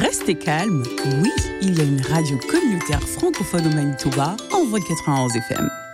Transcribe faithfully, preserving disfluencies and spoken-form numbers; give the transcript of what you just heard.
restez calme. Oui, il y a une radio communautaire francophone au Manitoba, Envoi quatre-vingt-onze F M.